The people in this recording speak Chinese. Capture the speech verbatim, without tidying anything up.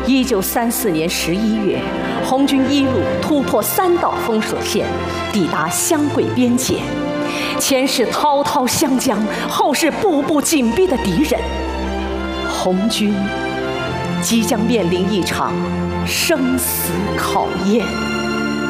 一九三四年十一月，红军一路突破三道封锁线，抵达湘桂边界。前是滔滔湘江，后是步步紧逼的敌人。红军即将面临一场生死考验。